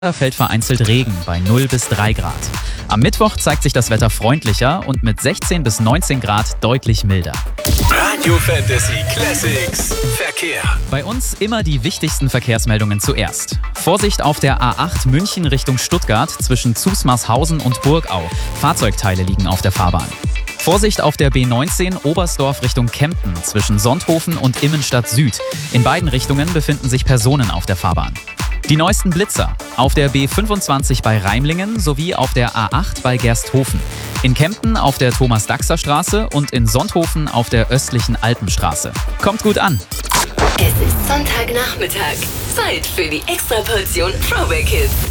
fällt vereinzelt Regen bei 0 bis 3 Grad. Am Mittwoch zeigt sich das Wetter freundlicher und mit 16 bis 19 Grad deutlich milder. Radio Fantasy Classics Verkehr. Bei uns immer die wichtigsten Verkehrsmeldungen zuerst. Vorsicht auf der A8 München Richtung Stuttgart zwischen Zusmarshausen und Burgau. Fahrzeugteile liegen auf der Fahrbahn. Vorsicht auf der B19 Oberstdorf Richtung Kempten zwischen Sonthofen und Immenstadt Süd. In beiden Richtungen befinden sich Personen auf der Fahrbahn. Die neuesten Blitzer auf der B25 bei Reimlingen sowie auf der A8 bei Gersthofen. In Kempten auf der Thomas-Daxer-Straße und in Sonthofen auf der östlichen Alpenstraße. Kommt gut an! Es ist Sonntagnachmittag. Zeit für die Extraportion Throwback Hits.